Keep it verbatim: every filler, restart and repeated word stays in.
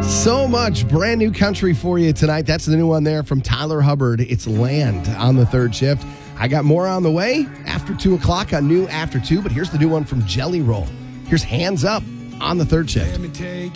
So much brand new country for you tonight. That's the new one there from Tyler Hubbard. It's Land on the third shift. I got more on the way after two o'clock on New After two, but here's the new one from Jelly Roll. Here's Hands Up on the third shift. Let me take